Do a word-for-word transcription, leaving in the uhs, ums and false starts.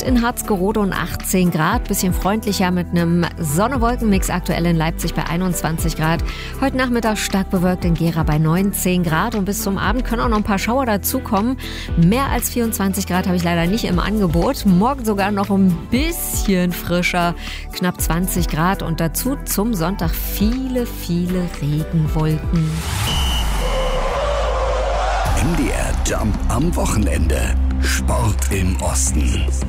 acht in Harzgerode und achtzehn Grad. Bisschen freundlicher mit einem Sonne-Wolken-Mix. Aktuell in Leipzig bei einundzwanzig Grad. Heute Nachmittag stark bewölkt in Gera bei neunzehn Grad. Und bis zum Abend können auch noch ein paar Schauer dazukommen. Mehr als vierundzwanzig Grad habe ich leider nicht im Angebot. Morgen sogar noch ein bisschen frischer. Knapp zwanzig Grad. Und dazu zum Sonntag viele, viele Regenwolken. M D R Jump am Wochenende. Sport im Osten.